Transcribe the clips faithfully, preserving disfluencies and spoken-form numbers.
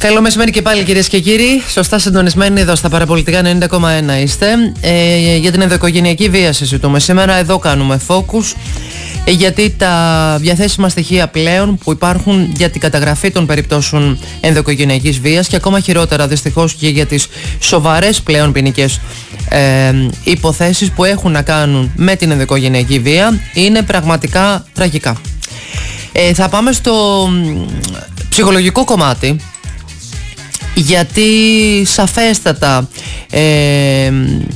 Καλό μεσημέρι και πάλι, κυρίες και κύριοι. Σωστά συντονισμένοι εδώ στα Παραπολιτικά ενενήντα κόμμα ένα είστε. Ε, για την ενδοοικογενειακή βία συζητούμε σήμερα. Εδώ κάνουμε focus. Ε, γιατί τα διαθέσιμα στοιχεία πλέον που υπάρχουν για την καταγραφή των περιπτώσεων ενδοοικογενειακής βίας και ακόμα χειρότερα δυστυχώς και για τις σοβαρές πλέον ποινικές ε, υποθέσεις που έχουν να κάνουν με την ενδοοικογενειακή βία είναι πραγματικά τραγικά. Ε, θα πάμε στο ψυχολογικό κομμάτι, γιατί σαφέστατα ε,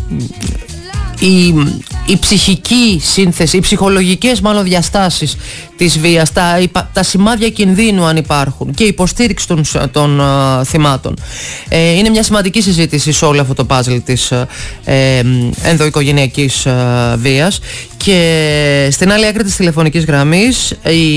η, η ψυχική σύνθεση, οι ψυχολογικές μάλλον διαστάσεις της βίας, τα, τα σημάδια κινδύνου αν υπάρχουν και η υποστήριξη των, των uh, θυμάτων ε, είναι μια σημαντική συζήτηση σε όλο αυτό το πάζλ της ε, ενδοοικογενειακής uh, βίας. Και στην άλλη άκρη της τηλεφωνικής γραμμής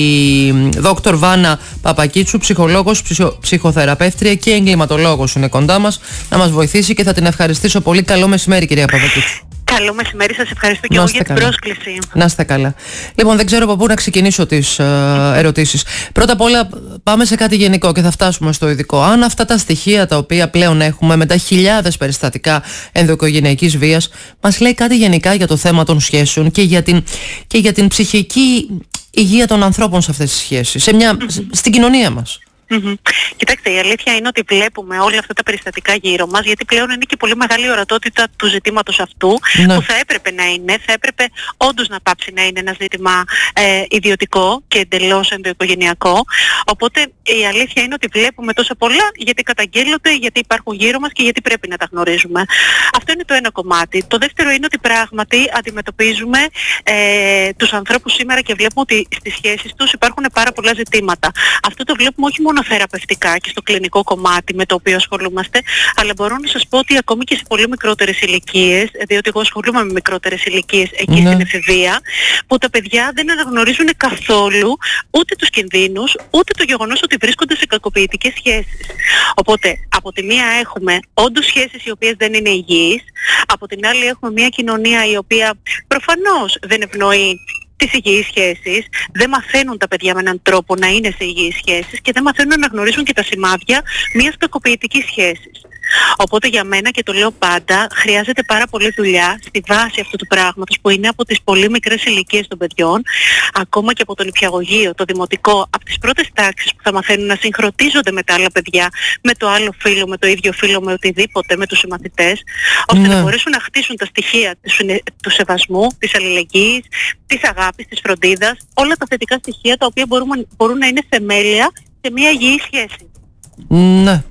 η δόκτωρ Βάνα Παπακίτσου, ψυχολόγος, ψυχο, ψυχοθεραπεύτρια και εγκληματολόγος είναι κοντά μας να μας βοηθήσει και θα την ευχαριστήσω πολύ. Καλό μεσημέρι, κυρία Παπακίτσου. Καλό μεσημέρι, σας ευχαριστώ και εγώ για την πρόσκληση. Να είστε καλά. Λοιπόν, δεν ξέρω από πού να ξεκινήσω τις uh, ερωτήσεις. Πρώτα απ' όλα πάμε σε κάτι γενικό και θα φτάσουμε στο ειδικό. Αν αυτά τα στοιχεία τα οποία πλέον έχουμε με τα χιλιάδες περιστατικά ενδοοικογενειακής βίας μας λέει κάτι γενικά για το θέμα των σχέσεων και για την, και για την ψυχική υγεία των ανθρώπων σε αυτές τις σχέσεις, σε μια, mm-hmm. στην κοινωνία μας. Mm-hmm. Κοιτάξτε, η αλήθεια είναι ότι βλέπουμε όλα αυτά τα περιστατικά γύρω μας, γιατί πλέον είναι και πολύ μεγάλη ορατότητα του ζητήματος αυτού, ναι. που θα έπρεπε να είναι, θα έπρεπε όντως να πάψει να είναι ένα ζήτημα ε, ιδιωτικό και εντελώς ενδοοικογενειακό. Οπότε η αλήθεια είναι ότι βλέπουμε τόσα πολλά γιατί καταγγέλλονται, γιατί υπάρχουν γύρω μας και γιατί πρέπει να τα γνωρίζουμε. Αυτό είναι το ένα κομμάτι. Το δεύτερο είναι ότι πράγματι αντιμετωπίζουμε ε, τους ανθρώπους σήμερα και βλέπουμε ότι στις σχέσεις τους υπάρχουν πάρα πολλά ζητήματα. Αυτό το βλέπουμε όχι μόνο θεραπευτικά και στο κλινικό κομμάτι με το οποίο ασχολούμαστε, αλλά μπορώ να σας πω ότι ακόμη και σε πολύ μικρότερες ηλικίες, διότι εγώ ασχολούμαι με μικρότερες ηλικίες εκεί ναι. στην εφηβεία, που τα παιδιά δεν αναγνωρίζουν καθόλου ούτε τους κινδύνους, ούτε το γεγονός ότι βρίσκονται σε κακοποιητικές σχέσεις. Οπότε, από τη μία έχουμε όντως σχέσεις οι οποίες δεν είναι υγιείς, από την άλλη έχουμε μια κοινωνία η οποία προφανώς δεν ευνοεί τις υγιείς σχέσεις, δεν μαθαίνουν τα παιδιά με έναν τρόπο να είναι σε υγιείς σχέσεις και δεν μαθαίνουν να γνωρίζουν και τα σημάδια μιας κακοποιητικής σχέσης. Οπότε για μένα, και το λέω πάντα, χρειάζεται πάρα πολλή δουλειά στη βάση αυτού του πράγματος που είναι από τις πολύ μικρές ηλικίες των παιδιών, ακόμα και από τον νηπιαγωγείο, το δημοτικό, από τις πρώτες τάξεις που θα μαθαίνουν να συγχρονίζονται με τα άλλα παιδιά, με το άλλο φύλο, με το ίδιο φύλο, με οτιδήποτε, με τους συμμαθητές, ώστε ναι. να μπορέσουν να χτίσουν τα στοιχεία του σεβασμού, της αλληλεγγύης, της αγάπης, της φροντίδας, όλα τα θετικά στοιχεία τα οποία μπορούν, μπορούν να είναι θεμέλια σε μια υγιή σχέση. Ναι.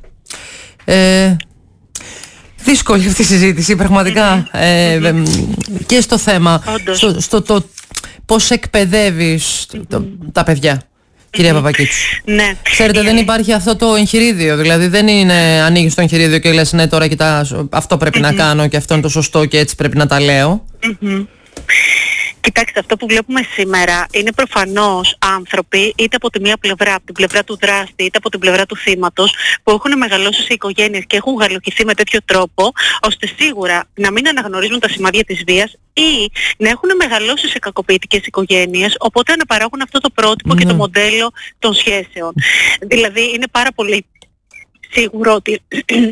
Ε, δύσκολη αυτή η συζήτηση πραγματικά mm-hmm. Ε, mm-hmm. και στο θέμα στο, στο το πώς εκπαιδεύεις mm-hmm. το, τα παιδιά, κυρία mm-hmm. Παπακίτσου. Ναι. Ξέρετε, δεν υπάρχει αυτό το εγχειρίδιο, δηλαδή δεν είναι ανοίγεις το εγχειρίδιο και λες ναι τώρα κοιτά, αυτό πρέπει mm-hmm. να κάνω και αυτό είναι το σωστό και έτσι πρέπει να τα λέω. Mm-hmm. Κοιτάξτε, αυτό που βλέπουμε σήμερα είναι προφανώς άνθρωποι, είτε από τη μία πλευρά, από την πλευρά του δράστη, είτε από την πλευρά του θύματος, που έχουν μεγαλώσει σε οικογένειες και έχουν γαλοκηθεί με τέτοιο τρόπο, ώστε σίγουρα να μην αναγνωρίζουν τα σημάδια της βίας ή να έχουν μεγαλώσει σε κακοποιητικές οικογένειες, οπότε να παράγουν αυτό το πρότυπο ναι. και το μοντέλο των σχέσεων. Δηλαδή, είναι πάρα πολύ σίγουρο ότι...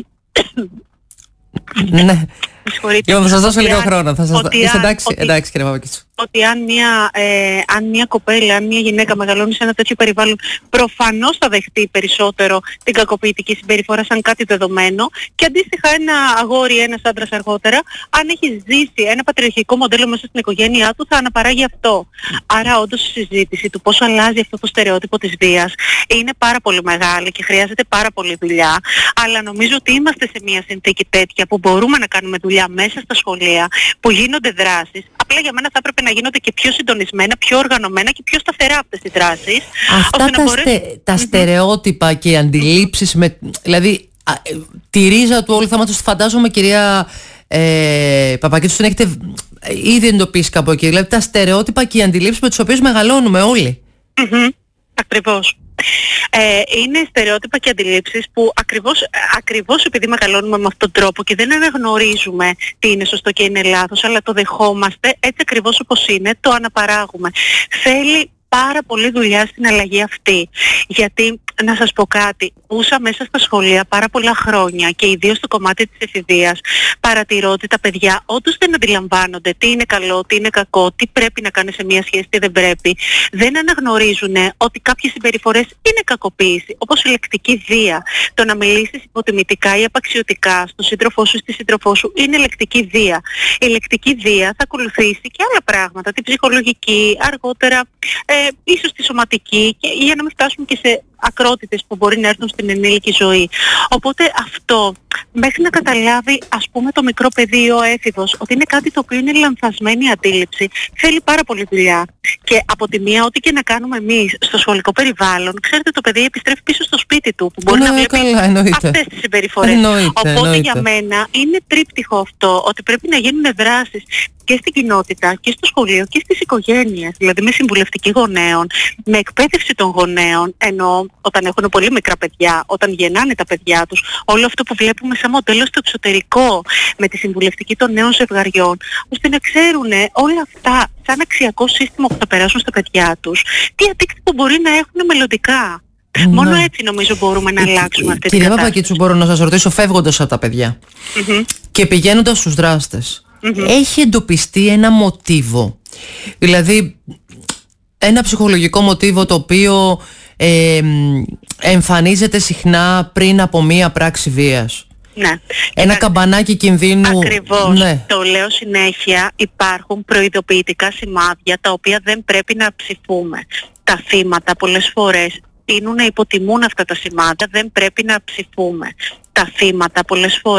ναι. Λοιπόν, θα σας δώσω λίγο χρόνο. Θα σας... Ότι Είστε αν, εντάξει, ότι, εντάξει κύριε Παπακίτσου. Ότι αν μια, ε, αν μια κοπέλα, αν μια γυναίκα μεγαλώνει σε ένα τέτοιο περιβάλλον, προφανώς θα δεχτεί περισσότερο την κακοποιητική συμπεριφορά σαν κάτι δεδομένο, και αντίστοιχα ένα αγόρι, ένας άντρας αργότερα, αν έχει ζήσει ένα πατριαρχικό μοντέλο μέσα στην οικογένειά του, θα αναπαράγει αυτό. Άρα όντως η συζήτηση του πώς αλλάζει αυτό το στερεότυπο της βίας είναι πάρα πολύ μεγάλη και χρειάζεται πάρα πολύ δουλειά, αλλά νομίζω ότι είμαστε σε μια συνθήκη τέτοια που μπορούμε να κάνουμε δουλειά μέσα στα σχολεία, που γίνονται δράσεις. Απλά για μένα θα έπρεπε να γίνονται και πιο συντονισμένα, πιο οργανωμένα και πιο σταθερά αυτές οι δράσεις. Αυτά τα, μπορέσει... στε, τα mm-hmm. στερεότυπα και οι αντιλήψεις, με, δηλαδή α, τη ρίζα του όλου θέματος, φαντάζομαι κυρία ε, Παπακίτσου, την έχετε ήδη εντοπίσει κάπου εκεί. Δηλαδή τα στερεότυπα και οι αντιλήψεις με τις οποίες μεγαλώνουμε όλοι. Mm-hmm. Ακριβώς. Ε, είναι στερεότυπα και αντιλήψεις που ακριβώς, ακριβώς επειδή μεγαλώνουμε με αυτόν τον τρόπο και δεν αναγνωρίζουμε τι είναι σωστό και είναι λάθος, αλλά το δεχόμαστε έτσι ακριβώς όπως είναι, το αναπαράγουμε. Θέλει πάρα πολλή δουλειά στην αλλαγή αυτή. Γιατί, να σας πω κάτι, ούσα μέσα στα σχολεία πάρα πολλά χρόνια και ιδίως στο κομμάτι της εφηβείας παρατηρώ ότι τα παιδιά όντως δεν αντιλαμβάνονται τι είναι καλό, τι είναι κακό, τι πρέπει να κάνει σε μια σχέση, τι δεν πρέπει. Δεν αναγνωρίζουν ότι κάποιες συμπεριφορές είναι κακοποίηση, όπως η λεκτική βία. Το να μιλήσεις υποτιμητικά ή απαξιωτικά στον σύντροφό σου ή στη σύντροφό σου είναι λεκτική βία. Η λεκτική βία θα ακολουθήσει και άλλα πράγματα, την ψυχολογική, αργότερα ε, ίσως τη σωματική, και, για να μην φτάσουμε και σε ακρότητες που μπορεί να έρθουν στην ενήλικη ζωή. Οπότε αυτό, μέχρι να καταλάβει ας πούμε το μικρό παιδί, ο έφηβος, ότι είναι κάτι το οποίο είναι λανθασμένη αντίληψη, θέλει πάρα πολύ δουλειά. Και από τη μία, ό,τι και να κάνουμε εμείς στο σχολικό περιβάλλον, ξέρετε, το παιδί επιστρέφει πίσω στο σπίτι του, που μπορεί ναι, να βλέπει καλά, αυτές τις συμπεριφορές. Εννοείται, Οπότε εννοείται. Για μένα είναι τρίπτυχο αυτό, ότι πρέπει να γίνουν δράσεις και στην κοινότητα και στο σχολείο και στις οικογένειες, δηλαδή με συμβουλευτική γονέων, με εκπαίδευση των γονέων, ενώ όταν έχουν πολύ μικρά παιδιά, όταν γεννάνε τα παιδιά τους, όλο αυτό που βλέπουμε σαν μοντέλο στο εξωτερικό, με τη συμβουλευτική των νέων ζευγαριών, ώστε να ξέρουν όλα αυτά σαν αξιακό σύστημα που θα περάσουν στα παιδιά τους, τι αντίκτυπο μπορεί να έχουν μελλοντικά. Ναι. Μόνο έτσι νομίζω μπορούμε να αλλάξουμε αυτή την κατάσταση. Κυρία Παπακίτσου, μπορώ να σας ρωτήσω, φεύγοντας από τα παιδιά mm-hmm. και πηγαίνοντας στους δράστες, mm-hmm. έχει εντοπιστεί ένα μοτίβο, δηλαδή ένα ψυχολογικό μοτίβο το οποίο ε, εμφανίζεται συχνά πριν από μία πράξη βίας? Ναι. Ένα ε, καμπανάκι κινδύνου. Ακριβώς. Ναι. Το λέω συνέχεια. Υπάρχουν προειδοποιητικά σημάδια τα οποία δεν πρέπει να ψηφούμε. Τα θύματα πολλές φορές τείνουν να υποτιμούν αυτά τα σημάδια. Δεν πρέπει να ψηφούμε. Τα θύματα πολλές φορές